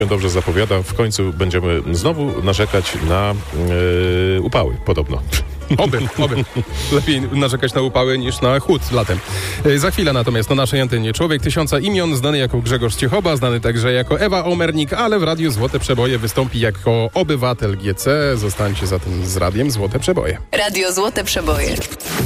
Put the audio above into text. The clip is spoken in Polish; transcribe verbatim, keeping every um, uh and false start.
dobrze zapowiada. W końcu będziemy znowu narzekać na yy, upały, podobno. Oby, oby. Lepiej narzekać na upały niż na chłód latem. E, za chwilę natomiast na naszej antenie człowiek tysiąca imion, znany jako Grzegorz Ciechoba, znany także jako Ewa Omernik, ale w Radiu Złote Przeboje wystąpi jako obywatel G C. Zostańcie zatem z Radiem Złote Przeboje. Radio Złote Przeboje.